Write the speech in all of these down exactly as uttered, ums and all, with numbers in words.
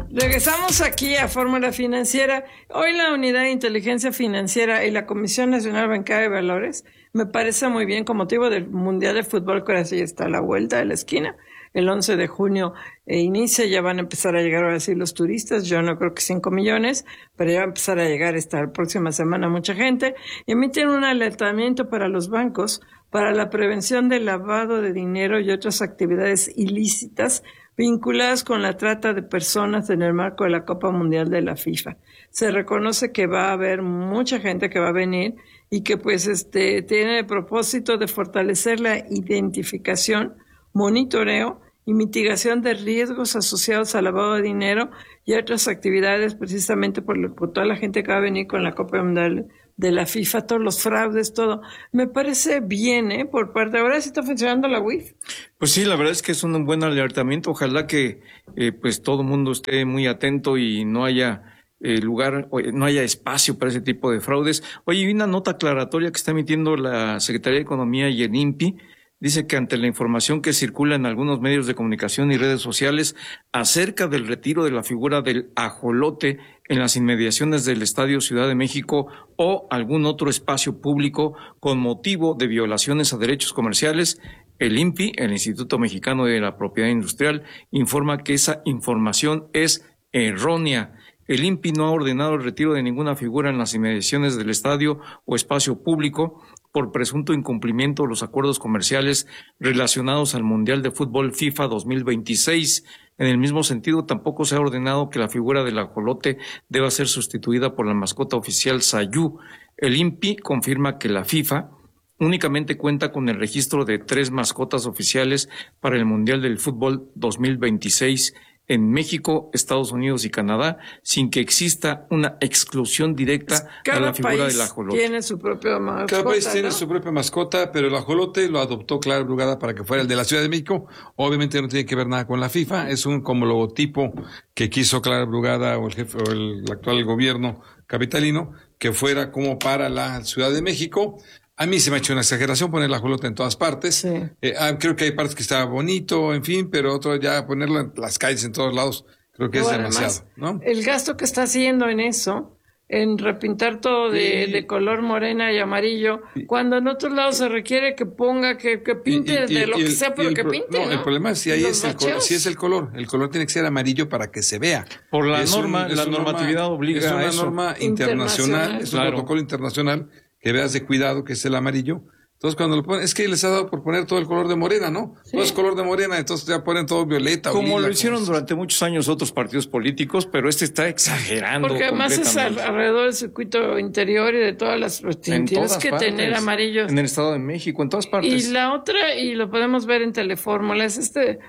Regresamos aquí a Fórmula Financiera. Hoy la Unidad de Inteligencia Financiera y la Comisión Nacional Bancaria de Valores me parece muy bien con motivo del Mundial de Fútbol, que ahora sí está a la vuelta de la esquina. El once de junio eh, inicia, ya van a empezar a llegar ahora sí los turistas, yo no creo que cinco millones, pero ya va a empezar a llegar esta próxima semana mucha gente. Y emiten un alertamiento para los bancos para la prevención del lavado de dinero y otras actividades ilícitas vinculadas con la trata de personas en el marco de la Copa Mundial de la FIFA. Se reconoce que va a haber mucha gente que va a venir y que pues este tiene el propósito de fortalecer la identificación, monitoreo y mitigación de riesgos asociados al lavado de dinero y otras actividades, precisamente por, lo, por toda la gente que va a venir con la Copa Mundial de la FIFA, todos los fraudes, todo. Me parece bien, ¿eh? Por parte, ahora sí está funcionando la U I F. Pues sí, la verdad es que es un buen alertamiento. Ojalá que eh, pues todo el mundo esté muy atento y no haya eh, lugar, no haya espacio para ese tipo de fraudes. Oye, y una nota aclaratoria que está emitiendo la Secretaría de Economía y el I N P I. Dice que ante la información que circula en algunos medios de comunicación y redes sociales acerca del retiro de la figura del ajolote en las inmediaciones del Estadio Ciudad de México o algún otro espacio público con motivo de violaciones a derechos comerciales, el I N P I, el Instituto Mexicano de la Propiedad Industrial, informa que esa información es errónea. El I N P I no ha ordenado el retiro de ninguna figura en las inmediaciones del estadio o espacio público por presunto incumplimiento de los acuerdos comerciales relacionados al Mundial de Fútbol FIFA dos mil veintiséis. En el mismo sentido, tampoco se ha ordenado que la figura del ajolote deba ser sustituida por la mascota oficial Sayú. El I N P I confirma que la FIFA únicamente cuenta con el registro de tres mascotas oficiales para el Mundial del Fútbol dos mil veintiséis en México, Estados Unidos y Canadá, sin que exista una exclusión directa Cada a la figura país del ajolote. Tiene su propia mascota. Cada país ¿no? tiene su propia mascota, pero el ajolote lo adoptó Clara Brugada para que fuera el de la Ciudad de México. Obviamente no tiene que ver nada con la FIFA, es un como logotipo que quiso Clara Brugada o el jefe o el actual gobierno capitalino, que fuera como para la Ciudad de México. A mí se me ha hecho una exageración poner la ajolote en todas partes. Sí. Eh, ah, creo que hay partes que está bonito, en fin, pero otro ya ponerlo en las calles en todos lados, creo que Bueno, es demasiado, además, ¿no? El gasto que está haciendo en eso, en repintar todo de, Y, de color morena y amarillo, y, cuando en otros lados se requiere que ponga, que, que pinte y, y, de lo y, que sea, pero que pro, pinte, no, ¿no? El problema es si ahí es el color, si es el color, el color tiene que ser amarillo para que se vea. Por la es norma, un, la normatividad norma, obliga a eso. Es una norma internacional, internacional, es un claro. protocolo internacional que veas de cuidado, que es el amarillo. Entonces cuando lo ponen, es que les ha dado por poner todo el color de morena, ¿no? Sí. Todo es color de morena, entonces ya ponen todo violeta. Como o lila, lo hicieron como... durante muchos años otros partidos políticos, pero este está exagerando. Porque además es alrededor del circuito interior y de todas las... Tienes todas que partes, tener amarillos. En el Estado de México, en todas partes. Y la otra, y lo podemos ver en Telefórmula, es este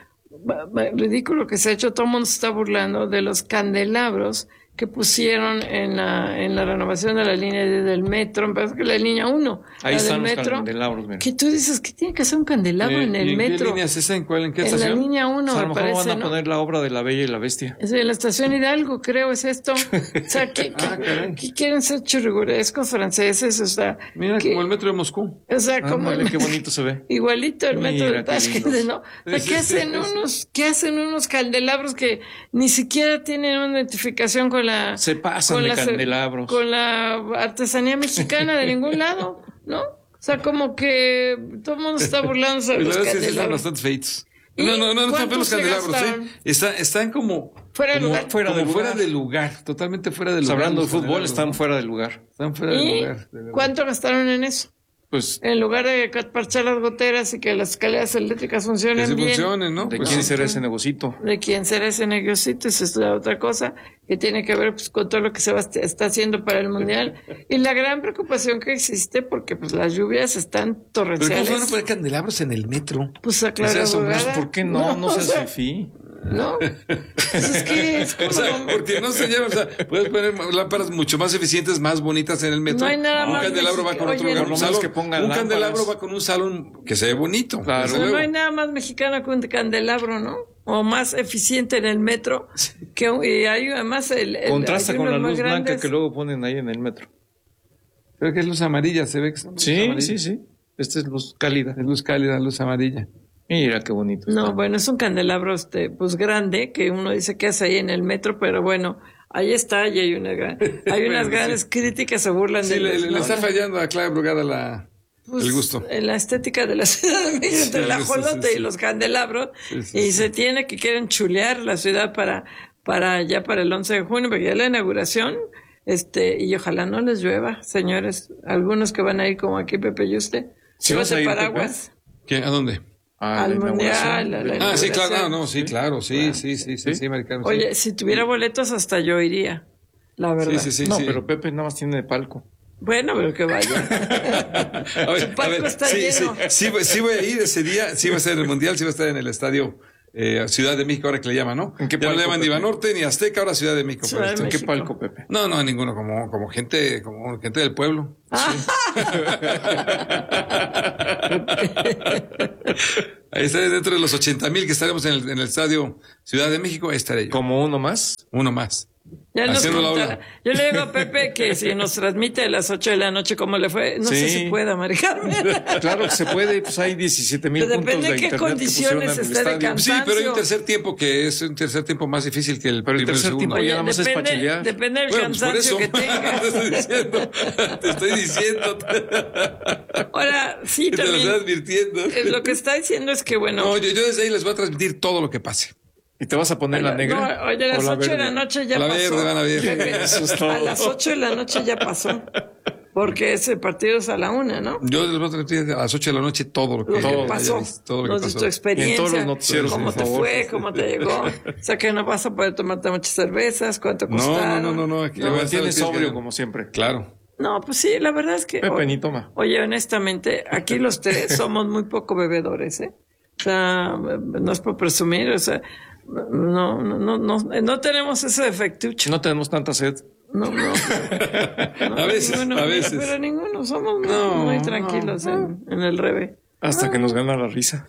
ridículo que se ha hecho, todo el mundo se está burlando de los candelabros que pusieron en la en la renovación de la línea de, del metro, me parece que la línea uno, ahí la están del los metro, candelabros, mira. que tú dices que tiene que ser un candelabro eh, en el ¿y metro. ¿Qué línea es esa? ¿En cuál? ¿En qué en estación? En la línea uno, o sea, me a lo parece, mejor van a ¿no? poner la obra de La Bella y la Bestia. Es en la estación Hidalgo, creo, es esto. O sea, ¿qué, ah, qué, ¿qué quieren ser churrigurescos franceses? O sea, mira, que, como el metro de Moscú. O sea, ah, como vale, el, qué bonito se ve. Igualito el metro mira, de Tashkent, ¿no? O sea, ¿qué hacen unos, qué hacen unos candelabros que ni siquiera tienen una identificación con la... Se pasan con de la, candelabros. Con la artesanía mexicana de ningún lado, ¿no? O sea, como que todo el mundo está burlando sobre los candelabros. Están bastante feitos. No, no, no, no están feos los candelabros, ¿eh? Están, están como... Fuera de como, lugar. Fuera, como de, fuera lugar. de lugar, totalmente fuera de lugar. lugar. Hablando de fútbol, están fuera de lugar. Están fuera de lugar. De ¿Cuánto gastaron en eso? Pues, en lugar de parchar las goteras y que las escaleras eléctricas funcionen que bien. Funcionen, ¿no? ¿De pues quién sí. será ese negocito? ¿De quién será ese negocito? Esa es la otra cosa que tiene que ver pues, con todo lo que se va, está haciendo para el Mundial. Y la gran preocupación que existe porque pues las lluvias están torrenciales. ¿Pero cómo van a poner candelabros en el metro? Pues aclara, o sea, pues, ¿por qué no? No, no seas fifí. ¿No? Pues es que es como... O sea, porque no se lleva, o sea, puedes poner lámparas mucho más eficientes, más bonitas en el metro. No hay nada un más candelabro va con Oye, otro lugar, no, un salón. que pongan un lámparas. candelabro va con un salón que se ve bonito. Claro. Pero no hay nada más mexicano que un candelabro, ¿no? O más eficiente en el metro. Que, y hay además el... el contrasta con la luz grandes. blanca que luego ponen ahí en el metro. Creo que es luz amarilla, se ve que es Sí, sí, sí. Esta es luz cálida. Es luz cálida, luz amarilla. Mira qué bonito. No, está. bueno, es un candelabro este, pues grande, que uno dice que hace ahí en el metro, pero bueno, ahí está, y hay, una gran, hay unas Bueno, grandes sí. críticas, se burlan Sí, de le, los- le ¿no? está fallando a Clara Brugada la, Pues, el gusto. en la estética de la Ciudad de México, entre Sí, el sí, ajolote sí, sí. y los candelabros, Sí, sí, y sí. se tiene que quieren chulear la ciudad para, para ya para el once de junio, porque ya la inauguración, este, y ojalá no les llueva, señores, algunos que van a ir como aquí Pepe y usted, ¿Sí vas a llévate ir, paraguas ¿Qué? ¿A dónde? Ah, al la inauguración. mundial, a la Ah, sí, inauguración. claro, no, no, sí, claro, sí, sí, sí, sí, sí, Mari Carmen, sí. Oye, si tuviera boletos hasta yo iría, la verdad. Sí, sí, sí. No, sí. pero Pepe nada más tiene de palco. Bueno, pero que vaya. A ver, Su palco a ver, está sí, lleno. sí, sí, voy- sí voy a ir ese día, sí va a ser el Mundial, sí va a estar en el estadio eh, Ciudad de México, ahora que le llaman, ¿no? ¿En qué ya no le palco, llaman ni Pepe? Banorte ni Azteca, ahora Ciudad de México. Ciudad pero de esto- ¿En qué México. palco, Pepe? No, no, ninguno, como, como gente, como gente del pueblo. Ahí estaré dentro de los ochenta mil que estaremos en el, en el estadio Ciudad de México, ahí estaré yo. Como uno más. Uno más. Ya nos Haciendo la contará. ola. Yo le digo a Pepe que si nos transmite a las ocho de la noche cómo le fue, no sé Sí. si pueda, Mari Carmen. Claro que se puede, pues hay diecisiete mil Pero puntos depende de de qué internet que pusieron condiciones en el esté de estadio. cansancio. Sí, pero hay un tercer tiempo que es un tercer tiempo más difícil que el Pero el primer tercer segundo. tiempo ya nada más es depende, pachilear. depende del Bueno, pues por cansancio eso que te tengas. estoy diciendo, te estoy diciendo, Ahora, sí, te lo estoy también. advirtiendo. eh, Lo que está diciendo es que, bueno. No, yo, yo desde ahí les voy a transmitir todo lo que pase. ¿Y te vas a poner la negra? No, oye, a o las la ocho de la verde? noche ya A la pasó. verde van a ver. Pepe, Eso es todo. a las ocho de la noche ya pasó. Porque ese partido es a la una, ¿no? Yo les voy a transmitir a las ocho de la noche todo lo que, Lo que haya pasó, visto, todo lo nos que de pasó. tu experiencia, Y en todos los noticieros, cómo por te favor. fue, cómo te llegó, o sea que no vas a poder tomarte muchas cervezas, cuánto No, costaron. no, no, no, aquí Te le voy a mantienes estar sobrio diciendo. como siempre. Claro. No, pues sí, la verdad es que Pepe, oye, ni toma. oye, honestamente, aquí los tres somos muy poco bebedores, ¿eh? O sea, no es por presumir, o sea, no, no, no, no, no tenemos ese defectucho. No tenemos tanta sed. No, no. No, A veces, ninguno, a veces. Pero ninguno, somos muy, No, muy no, tranquilos no. En, en el reve. Hasta que nos gana la risa.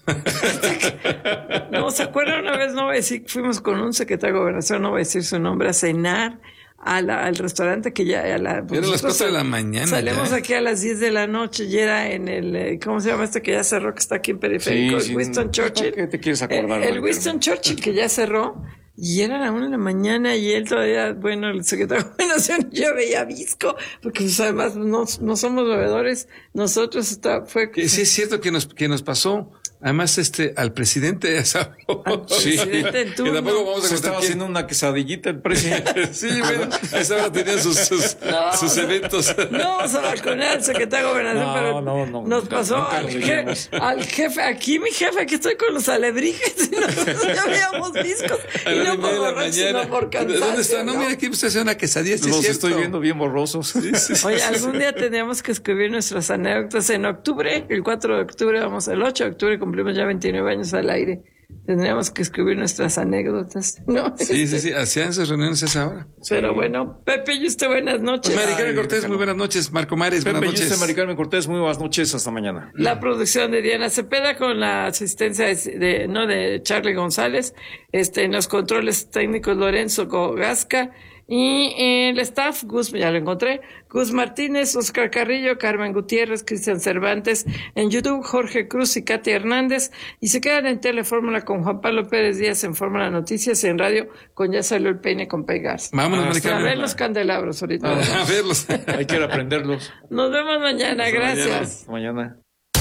No, ¿se acuerdan una vez? No voy a decir, fuimos con un secretario de gobernación, no voy a decir su nombre, a cenar a la- al restaurante que ya... A la, pues Eran las nosotros cuatro de la mañana Salimos ya. aquí a las diez de la noche y era en el... eh, ¿Cómo se llama este que ya cerró, que está aquí en Periférico? Sí, sí. el Winston Churchill. ¿Qué te quieres acordar, El, el Mari Winston Churchill que ya cerró. Y era la una de la mañana y él todavía, bueno, el secretario de gobernación, yo veía visco, porque pues, además no, no somos bebedores, nosotros está, fue... Que sí es cierto que nos, que nos pasó, además, este, al presidente, esa Al presidente en que turno. tampoco vamos a Se contar estaba quién. haciendo una quesadillita el presidente. Sí, bueno, a esa hora tenía sus, sus, No. sus eventos. No vamos a balconear al secretario de gobernación, No, pero no, no, nos nunca, pasó nunca al, lo je- diríamos. al jefe, aquí mi jefe, aquí estoy con los alebrijes, y nosotros ya veíamos viscos, A y las no nueve por de la borrachos, sino mañana. por ¿De cansancio. dónde está? No, ¿no? mira, aquí usted hace una quesadilla, sí es Los cierto. estoy viendo bien borrosos. Oye, algún día tendríamos que escribir nuestras anécdotas en octubre, el cuatro de octubre, vamos, el ocho de octubre cumplimos ya veintinueve años al aire. Tendríamos que escribir nuestras anécdotas, ¿no? Sí, sí, sí, hacían sus reuniones a esa hora. Pero bueno, Pepe y usted, buenas noches. Pues Mari Carmen Ay, Cortés, déjalo. muy buenas noches. Marco Mares, Pepe, buenas yo soy noches. Mari Carmen Cortés, muy buenas noches, hasta mañana. La producción de Diana Cepeda con la asistencia de, de- no de Charlie González, este en los controles técnicos Lorenzo Gogasca y el staff Gus, ya lo encontré, Gus Martínez, Oscar Carrillo, Carmen Gutiérrez, Cristian Cervantes, en YouTube Jorge Cruz y Katia Hernández, y se quedan en Telefórmula con Juan Pablo Pérez Díaz en Fórmula Noticias y en radio con Ya Salió el Peine con Pegas. Vámonos, Mari A ver Carmen. los candelabros ahorita. A verlos. Hay que ir a aprenderlos. Nos vemos mañana, Hasta gracias. Hasta mañana.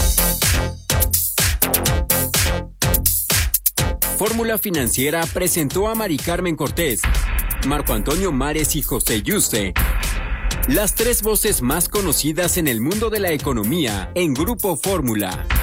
Fórmula Financiera presentó a Mari Carmen Cortés, Marco Antonio Mares y José Yuste, las tres voces más conocidas en el mundo de la economía en Grupo Fórmula.